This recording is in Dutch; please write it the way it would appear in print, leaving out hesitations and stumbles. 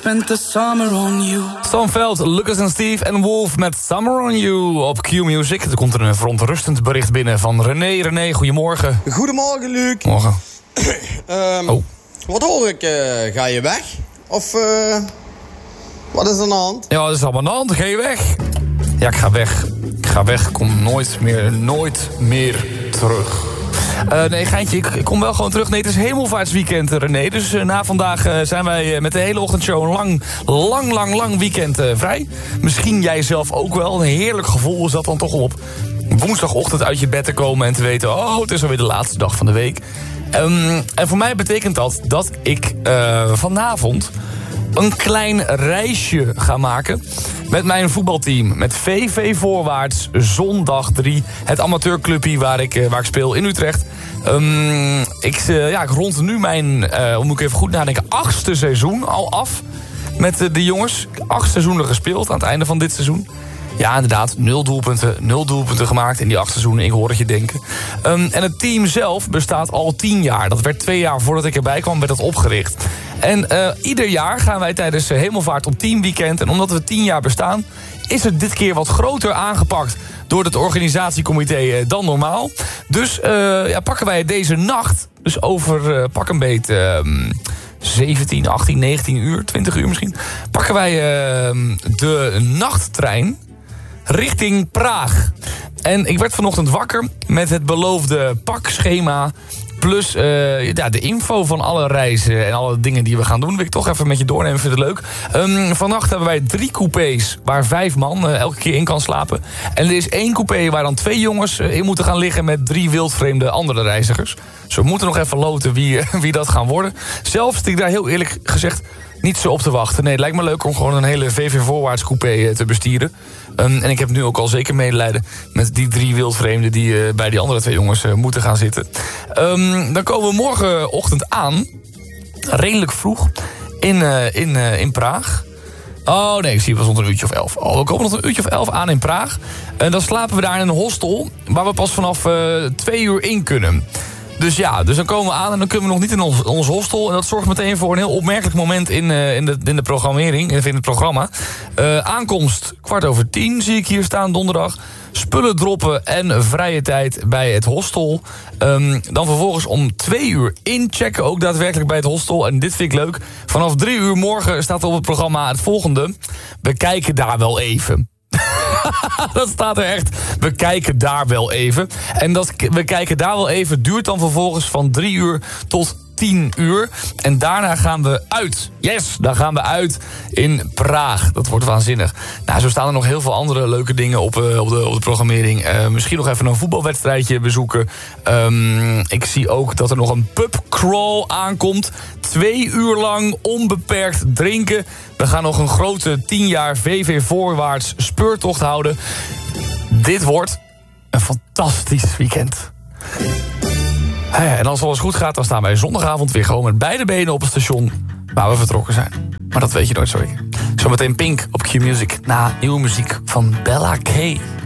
spent the summer on you. Stamveld, Lucas en Steve en Wolf met Summer on You op Q-Music. Er komt een verontrustend bericht binnen van René. René, goedemorgen. Goedemorgen, Luc. Morgen. Wat hoor ik? Ga je weg? Of wat is er aan de hand? Ja, wat is er allemaal aan de hand? Ga je weg? Ja, ik ga weg. Ik ga weg. Kom nooit meer terug. Nee, geintje, ik kom wel gewoon terug. Nee, het is hemelvaartsweekend, René. Dus na vandaag zijn wij met de hele ochtendshow een lang weekend vrij. Misschien jij zelf ook wel. Een heerlijk gevoel is dat dan toch om op woensdagochtend uit je bed te komen en te weten, oh, het is alweer de laatste dag van de week. En voor mij betekent dat ik vanavond een klein reisje ga maken met mijn voetbalteam. Met VV Voorwaarts, zondag 3. Het amateurclubje waar ik speel in Utrecht. Ik rond nu mijn, moet ik even goed nadenken, 8e seizoen al af met de jongens. 8 seizoenen gespeeld aan het einde van dit seizoen. Ja, inderdaad, 0 doelpunten gemaakt in die 8 seizoenen. Ik hoor het je denken. En het team zelf bestaat al 10 jaar. Dat werd 2 jaar voordat ik erbij kwam, werd dat opgericht. En ieder jaar gaan wij tijdens Hemelvaart op teamweekend. En omdat we 10 jaar bestaan, is het dit keer wat groter aangepakt door het organisatiecomité dan normaal. Dus pakken wij deze nacht, dus over pak een beet 17, 18, 19 uur, 20 uur misschien, pakken wij de nachttrein richting Praag. En ik werd vanochtend wakker met het beloofde pakschema, plus de info van alle reizen en alle dingen die we gaan doen. Wil ik toch even met je doornemen, vind het leuk. Vannacht hebben wij 3 coupés waar 5 man elke keer in kan slapen. En er is 1 coupé waar dan 2 jongens in moeten gaan liggen met 3 wildvreemde andere reizigers. Dus we moeten nog even loten wie dat gaan worden. Zelf zit ik daar heel eerlijk gezegd niet zo op te wachten. Nee, het lijkt me leuk om gewoon een hele VV Voorwaarts coupé te bestieren. En ik heb nu ook al zeker medelijden met die 3 wildvreemden die bij die andere 2 jongens moeten gaan zitten. Dan komen we morgenochtend aan, redelijk vroeg, in Praag. Oh nee, ik zie pas onder een uurtje of 11. Oh, we komen nog een uurtje of 11 aan in Praag. En dan slapen we daar in een hostel waar we pas vanaf 2 uur in kunnen. Dus dan komen we aan en dan kunnen we nog niet in ons hostel. En dat zorgt meteen voor een heel opmerkelijk moment in de programmering, in het programma. Aankomst 9:15 zie ik hier staan, donderdag. Spullen droppen en vrije tijd bij het hostel. Dan vervolgens om 2 uur inchecken, ook daadwerkelijk bij het hostel. En dit vind ik leuk. Vanaf 3 uur morgen staat er op het programma het volgende. We kijken daar wel even. Dat staat er echt. We kijken daar wel even. En dat we kijken daar wel even duurt dan vervolgens van 3 uur tot 10 uur. En daarna gaan we uit. Yes, dan gaan we uit in Praag. Dat wordt waanzinnig. Nou, zo staan er nog heel veel andere leuke dingen op de programmering. Misschien nog even een voetbalwedstrijdje bezoeken. Ik zie ook dat er nog een pubcrawl aankomt. 2 uur lang onbeperkt drinken. We gaan nog een grote 10 jaar VV Voorwaarts speurtocht houden. Dit wordt een fantastisch weekend. En als alles goed gaat, dan staan wij zondagavond weer gewoon met beide benen op het station waar we vertrokken zijn. Maar dat weet je nooit zo. Zometeen Pink op Q-Music na nieuwe muziek van Bella K.